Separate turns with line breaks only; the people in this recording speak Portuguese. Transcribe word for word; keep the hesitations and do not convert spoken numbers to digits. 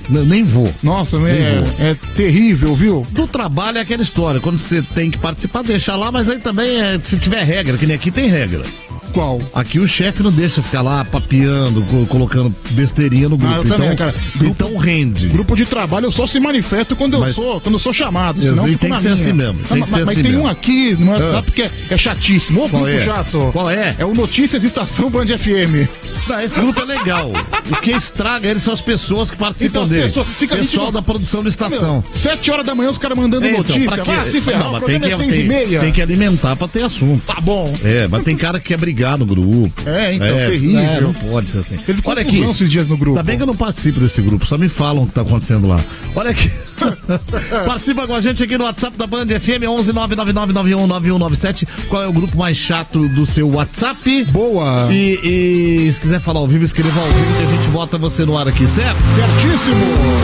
N- nem vou.
Nossa,
Nem
é,
vou.
é terrível, viu?
Do trabalho é aquela história, quando você tem que participar, deixa lá, mas aí também, é, se tiver regra, que nem aqui tem regra.
Qual?
Aqui o chefe não deixa ficar lá papeando, co- colocando besteirinha no grupo.
Ah, eu
então,
também, cara. Grupo-
então rende.
Grupo de trabalho eu só se manifesto quando eu
Mas-
sou, quando eu sou chamado.
Exato,
Senão eu fico
tem
na
que ser
minha.
assim mesmo, tem
Não,
que
mas
ser
mas
assim
tem
mesmo.
um aqui no WhatsApp que é, é chatíssimo. Ô,
Qual
grupo
é?
chato.
Qual é?
É o Notícias Estação Band F M.
Não, esse grupo é legal. O que estraga eles são as pessoas que participam
Então,
dele.
pessoa- fica
Pessoal
vinte-
da produção da estação.
Meu, sete horas da manhã os caras mandando
É, então,
notícia.
pra quê?
Vai se ferrar,
Não,
o
mas tem
programa
que,
é seis e
tem,
meia.
tem que alimentar pra ter assunto.
Tá bom.
É, mas tem cara que quer brigar no grupo.
É, então, terrível.
É, não pode ser assim.
Teve
Olha
confusão
aqui.
esses dias no grupo.
Ainda bem que eu não participo desse grupo, só me falam o que tá acontecendo lá. Olha aqui. Participa com a gente aqui no WhatsApp da Band F M, onze nove nove nove nove um nove um nove sete. Qual é o grupo mais chato do seu WhatsApp?
Boa.
E, e se quiser falar ao vivo, escreva ao vivo que a gente bota você no ar aqui, certo?
Certíssimo.